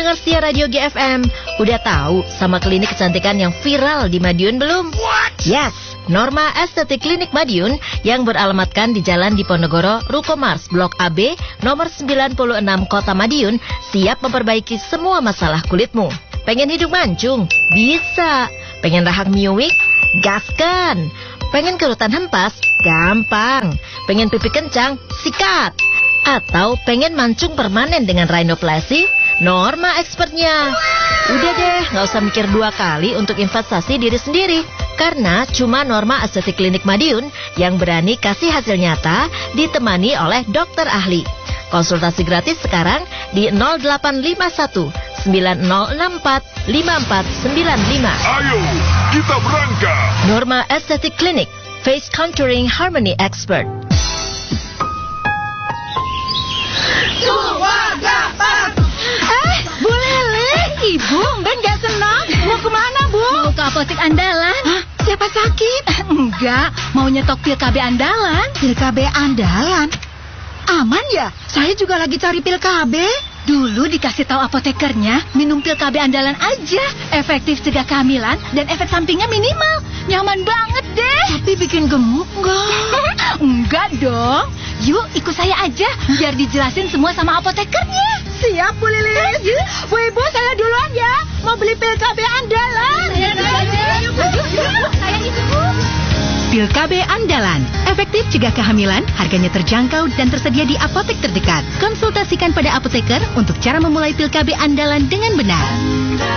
pendengar setia Radio GFM, udah tahu sama klinik kecantikan yang viral di Madiun belum? Yes, Norma Estetik Klinik Madiun yang beralamatkan di Jalan Diponegoro, Ruko Mars, Blok AB, nomor 96 Kota Madiun, siap memperbaiki semua masalah kulitmu. Pengen hidung mancung? Bisa. Pengen rahang miwik? Gaskan. Pengen kerutan hempas? Gampang. Pengen pipi kencang? Sikat. Atau pengen mancung permanen dengan rhinoplasty? Norma expertnya. Udah deh, nggak usah mikir dua kali untuk investasi diri sendiri. Karena cuma Norma Estetik Klinik Madiun yang berani kasih hasil nyata ditemani oleh dokter ahli. Konsultasi gratis sekarang di 0851 9064 5495. Ayo, kita berangkat. Norma Estetik Klinik, Face Contouring Harmony Expert. Bu Lele, Ibu Ben gak senang. Mau kemana, Bu? Mau ke apotek andalan. Hah? Siapa sakit? Enggak, mau nyetok pil KB andalan. Pil KB andalan? Aman ya? Saya juga lagi cari pil KB. Dulu dikasih tahu apotekernya, minum pil KB andalan aja. Efektif cegah kehamilan dan efek sampingnya minimal. Nyaman banget deh. Tapi bikin gemuk nggak? Enggak dong. Yuk ikut saya aja, biar dijelasin semua sama apotekernya. Siap, Bu Lilis. Bu Ibu, saya duluan ya. Mau beli pil KB andalan. Saya ikut, Bu. Pil KB andalan, efektif cegah kehamilan, harganya terjangkau dan tersedia di apotek terdekat. Konsultasikan pada apoteker untuk cara memulai pil KB andalan dengan benar.